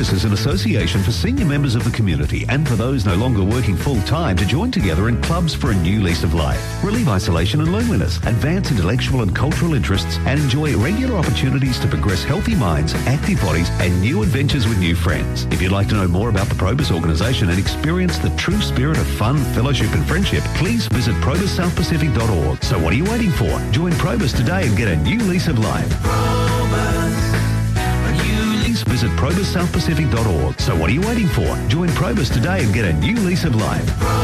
Probus is an association for senior members of the community and for those no longer working full-time to join together in clubs for a new lease of life. Relieve isolation and loneliness, advance intellectual and cultural interests, and enjoy regular opportunities to progress healthy minds, active bodies, and new adventures with new friends. If you'd like to know more about the Probus organisation and experience the true spirit of fun, fellowship and friendship, please visit probussouthpacific.org. So what are you waiting for? Join Probus today and get a new lease of life. Visit probussouthpacific.org. So what are you waiting for? Join Probus today and get a new lease of life.